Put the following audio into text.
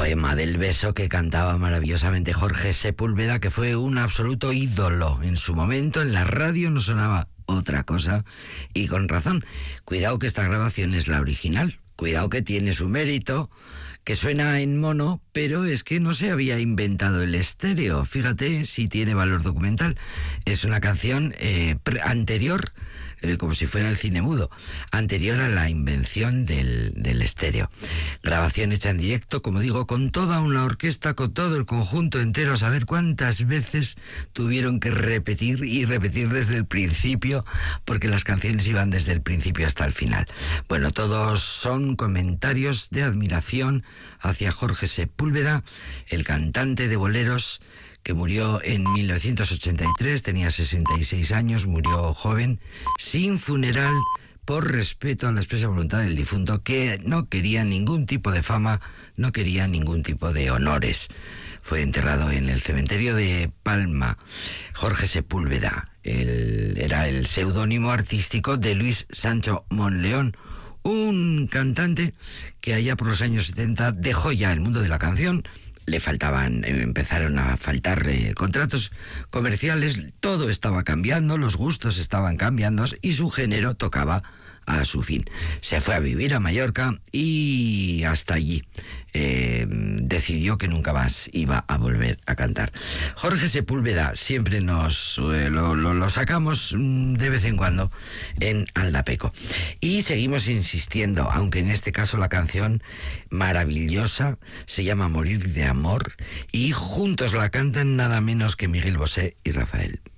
poema del beso que cantaba maravillosamente Jorge Sepúlveda, que fue un absoluto ídolo en su momento. En la radio no sonaba otra cosa, y con razón. Cuidado que esta grabación es la original, cuidado que tiene su mérito, que suena en mono, pero es que no se había inventado el estéreo. Fíjate si tiene valor documental. Es una canción anterior, como si fuera el cine mudo, anterior a la invención del estéreo. Grabación hecha en directo, como digo, con toda una orquesta, con todo el conjunto entero, a saber cuántas veces tuvieron que repetir y repetir desde el principio, porque las canciones iban desde el principio hasta el final. Bueno, todos son comentarios de admiración hacia Jorge Sepúlveda, el cantante de boleros que murió en 1983, tenía 66 años, murió joven, sin funeral, por respeto a la expresa voluntad del difunto, que no quería ningún tipo de fama, no quería ningún tipo de honores. Fue enterrado en el cementerio de Palma. Jorge Sepúlveda era el seudónimo artístico de Luis Sancho Monleón, un cantante que allá por los años 70 dejó ya el mundo de la canción. Empezaron a faltar contratos comerciales, todo estaba cambiando, los gustos estaban cambiando y su género tocaba a su fin. Se fue a vivir a Mallorca y hasta allí decidió que nunca más iba a volver a cantar. Jorge Sepúlveda siempre nos lo sacamos de vez en cuando en Aldapeco. Y seguimos insistiendo, aunque en este caso la canción maravillosa se llama Morir de amor, y juntos la cantan nada menos que Miguel Bosé y Rafael.